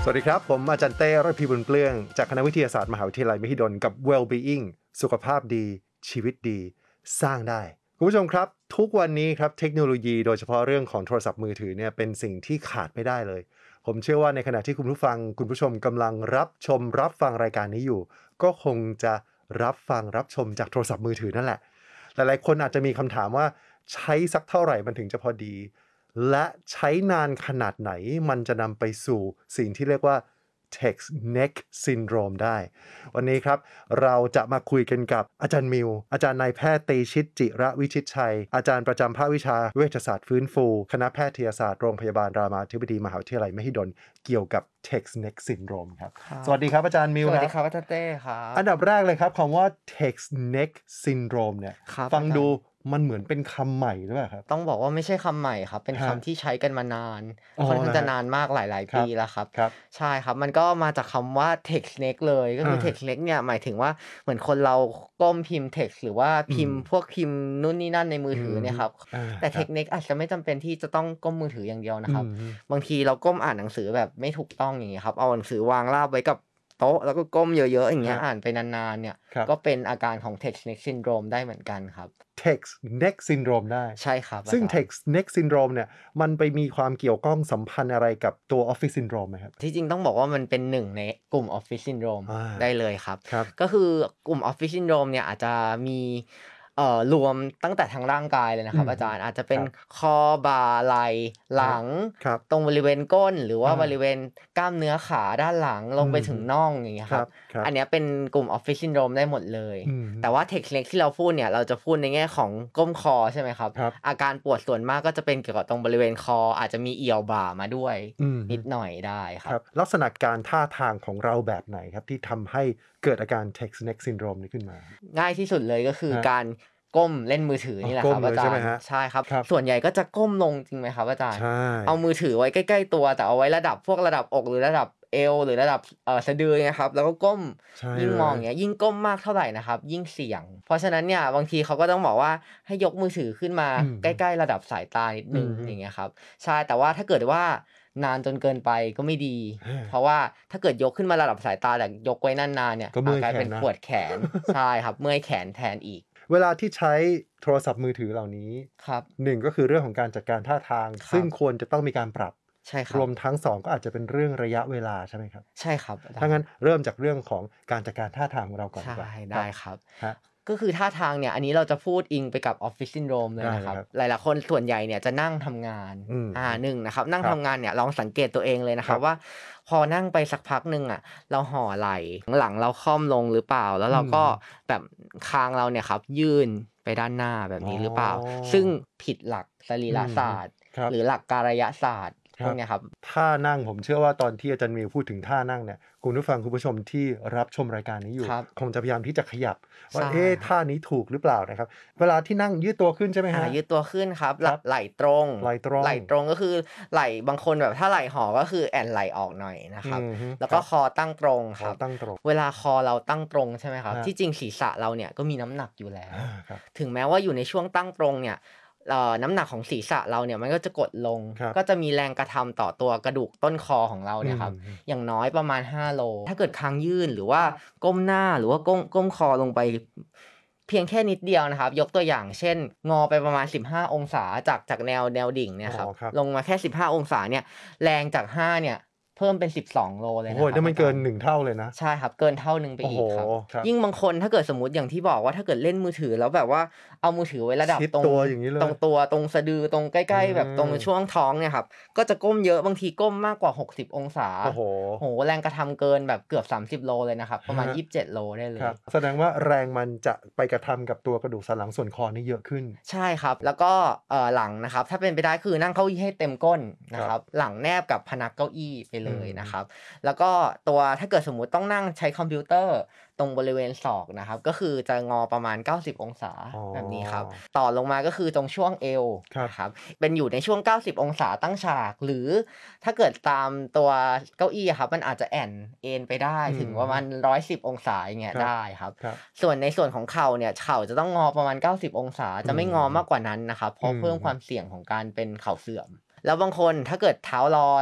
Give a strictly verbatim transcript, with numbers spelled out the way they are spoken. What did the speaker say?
สวัสดีครับผมอาจารย์เต้รพีบุญเปลื้องจากคณะวิทยาศาสตร์มหาวิทยาลัยมหิดลกับ Well-being สุขภาพดีชีวิตดีสร้างได้คุณผู้ชมครับทุกวันนี้ครับเทคโนโลยีโดยเฉพาะเรื่องของโทรศัพท์มือถือเนี่ยเป็นสิ่งที่ขาดไม่ได้เลยผมเชื่อว่าในขณะที่คุณผู้ฟังคุณผู้ชมกำลังรับชมรับฟังรายการนี้อยู่ก็คงจะรับฟังรับชมจากโทรศัพท์มือถือนั่นแหละหลายๆคนอาจจะมีคำถามว่าใช้สักเท่าไหร่มันถึงจะพอดีและใช้นานขนาดไหนมันจะนำไปสู่สิ่งที่เรียกว่า text neck syndrome ได้วันนี้ครับเราจะมาคุยกันกับอาจารย์มิวอาจารย์นายแพทย์เตชิตจิระวิชิตชัยอาจารย์ประจำภาควิชาเวชศาสตร์ฟื้นฟูคณะแพทยศาสตร์โรงพยาบาลรามาธิบดีมหาวิทยาลัยมหิดลเกี่ยวกับ text neck syndrome ครับสวัสดีครับอาจารย์มิวสวัสดีครับอาจารย์เต้ครับอันดับแรกเลยครับคำว่า text neck syndrome เนี่ยฟังดูมันเหมือนเป็นคำใหม่หรือเปล่าครับต้องบอกว่าไม่ใช่คำใหม่ครับเป็นคำที่ใช้กันมานานค่อนข้างจะนานมากหลายๆปีแล้วครับใช่ครับมันก็มาจากคำว่า text neck เลยก็คือ text neck เนี่ยหมายถึงว่าเหมือนคนเราก้มพิมพ์ text หรือว่าพิมพ์พวกพิมพ์นู่นนี่นั่นในมือถือเนี่ยครับแต่ text neck อาจจะไม่จำเป็นที่จะต้องก้มมือถืออย่างเดียวนะครับบางทีเราก้มอ่านหนังสือแบบไม่ถูกต้องอย่างเงี้ยครับเอาหนังสือวางราบไว้กับโต๊ะแล้วก็ก้มเยอะๆอย่างเงี้ยอ่านไปนานๆเนี่ยก็เป็นอาการของ text neck syndrome ได้เหมือนกันครับ text neck syndrome ได้ใช่ครับซึ่ง text neck syndrome เนี่ยมันไปมีความเกี่ยวข้องสัมพันธ์อะไรกับตัว office syndrome ไหมครับที่จริงต้องบอกว่ามันเป็นหนึ่งในกลุ่ม office syndrome ได้เลยครับครับก็คือกลุ่ม office syndrome เนี่ยอาจจะมีเอ่อรวมตั้งแต่ทั้งร่างกายเลยนะครับอาจารย์อาจจะเป็นคอบ่าไหล่หลังตรงบริเวณก้นหรือว่าบริเวณกล้ามเนื้อขาด้านหลังลงไปถึงน่องอย่างเงี้ยครับอันนี้เป็นกลุ่ม office syndrome ได้หมดเลยแต่ว่า text neck ที่เราพูดเนี่ยเราจะพูดในแง่ของก้มคอใช่ไหมครับอาการปวดส่วนมากก็จะเป็นเกี่ยวกับตรงบริเวณคออาจจะมีเอี่ยวบ่ามาด้วยนิดหน่อยได้ครับลักษณะการท่าทางของเราแบบไหนครับที่ทำให้เกิดอาการ text neck syndrome นี้ขึ้นมาง่ายที่สุดเลยก็คือการก้มเล่นมือถือนี่แหละครับอาจารย์ใช่ครับส่วนใหญ่ก็จะก้มลงจริงไหมครับอาจารย์เอามือถือไว้ใกล้ๆตัวแต่เอาไว้ระดับพวกระดับอกหรือระดับเอวหรือระดับเอ่อสะดือนะครับแล้วก็ก้มยิ่งมองอย่างเงี้ยยิ่งก้มมากเท่าไหร่นะครับยิ่งเสี่ยงเพราะฉะนั้นเนี่ยบางทีเขาก็ต้องบอกว่าให้ยกมือถือขึ้นมาใกล้ๆระดับสายตานิดนึงอย่างเงี้ยครับใช่แต่ว่าถ้าเกิดว่านานจนเกินไปก็ไม่ดีเพราะว่าถ้าเกิดยกขึ้นมาระดับสายตาแต่ยกไว้นานๆเนี่ยกลายเป็นปวดแขนใช่ครับเมื่อยแขนแทนอีกเวลาที่ใช้โทรศัพท์มือถือเหล่านี้ครับหนึ่งก็คือเรื่องของการจัดการท่าทางซึ่งควรจะต้องมีการปรับใช่ครับรวมทั้งสองก็อาจจะเป็นเรื่องระยะเวลาใช่ไหมครับใช่ครับถ้างั้นเริ่มจากเรื่องของการจัดการท่าทางของเราก่อนดีกว่าใช่ได้ครับก็คือท่าทางเนี่ยอันนี้เราจะพูดอิงไปกับ office syndrome เลยนะครับหลายๆคนส่วนใหญ่เนี่ยจะนั่งทำงานอ่าหนึ่งนะครับนั่งทำงานเนี่ยลองสังเกตตัวเองเลยนะครับว่าพอนั่งไปสักพักนึงอ่ะเราห่อไหล่หลังเราค่อมลงหรือเปล่าแล้วเราก็แบบคางเราเนี่ยครับยื่นไปด้านหน้าแบบนี้หรือเปล่าซึ่งผิดหลักสรีรศาสตร์หรือหลักการยศาสตร์พวกนี้ครับท่านั่งผมเชื่อว่าตอนที่อาจารย์มิวพูดถึงท่านั่งเนี่ยคุณผู้ฟังคุณผู้ชมที่รับชมรายการนี้อยู่คงจะพยายามที่จะขยับว่าเอ๊ะท่านี้ถูกหรือเปล่านะครับเวลาที่นั่งยืดตัวขึ้นใช่ไหมฮะยืดตัวขึ้นครับไหล่ตรงไหล่ตรงไหล่ตรงก็คือไหล่บางคนแบบถ้าไหล่ห่อก็คือแอนไหล่ออกหน่อยนะครับแล้วก็คอตั้งตรงครับเวลาคอเราตั้งตรงใช่ไหมครับที่จริงศีรษะเราเนี่ยก็มีน้ำหนักอยู่แล้วถึงแม้ว่าอยู่ในช่วงตั้งตรงเนี่ยน้ำหนักของศีรษะเราเนี่ยมันก็จะกดลงก็จะมีแรงกระทำต่อตัวกระดูกต้นคอของเราเนี่ยครับอย่างน้อยประมาณห้าโลถ้าเกิดคางยื่นหรือว่าก้มหน้าหรือว่าก้มก้มคอลงไปเพียงแค่นิดเดียวนะครับยกตัวอย่างเช่นงอไปประมาณสิบห้าองศาจากจากแนวแนวดิ่งเนี่ยครับลงมาแค่สิบห้าองศาเนี่ยแรงจากห้าเนี่ยเพิ่มเป็นสิบสองโลเลยนะครับโอ้ยนั่นมันเกินหนึ่งเท่าเลยนะใช่ครับเกินเท่านึงไปอีกครับยิ่งบางคนถ้าเกิดสมมุติอย่างที่บอกว่าถ้าเกิดเล่นมือถือแล้วแบบว่าเอามือถือไว้ระดับตรงตรงตัวตรงสะดือตรงใกล้ๆแบบตรงช่วงท้องเนี่ยครับก็จะก้มเยอะบางทีก้มมากกว่าหกสิบองศาโอ้โหโหแรงกระทำเกินแบบเกือบสามสิบโลเลยนะครับประมาณยี่สิบเจ็ดโลได้เลยแสดงว่าแรงมันจะไปกระทำกับตัวกระดูกสันหลังส่วนคอนี่เยอะขึ้นใช่ครับแล้วก็เอ่อหลังนะครับถ้าเป็นไปได้คือนั่งเก้าอี้ให้เต็มก้นนะครับหลังแนบกับพนักเก้าอี้ไปเลยนะครับแล้วก็ตัวถ้าเกิดสมมุติต้องนั่งใช้คอมพิวเตอร์ตรงบริเวณศอกนะครับก็คือจะงอประมาณเก้าสิบองศาแบบนี้ครับต่อลงมาก็คือตรงช่วงเอวครับเป็นอยู่ในช่วงเก้าสิบองศาตั้งฉากหรือถ้าเกิดตามตัวเก้าอี้ครับมันอาจจะแอนเอ็นไปได้ถึงประมาณหนึ่งร้อยสิบองศาอย่างเงี้ยได้ครับส่วนในส่วนของเข่าเนี่ยเข่าจะต้องงอประมาณเก้าสิบองศาจะไม่งอมากกว่านั้นนะครับเพราะเพิ่มความเสี่ยงของการเป็นเข่าเสื่อมแล้วบางคนถ้าเกิดเท้ารอ